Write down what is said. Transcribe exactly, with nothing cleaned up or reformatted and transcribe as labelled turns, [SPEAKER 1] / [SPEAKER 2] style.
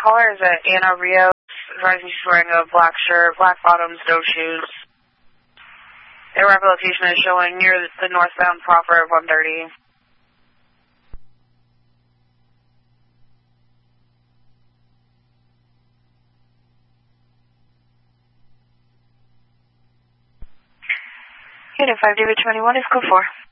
[SPEAKER 1] caller is at Anna Rios. Advising she's wearing a black shirt, black bottoms, no shoes. Their arrival location is showing near the northbound Proffer of one thirty. Unit five David twenty-one is code four.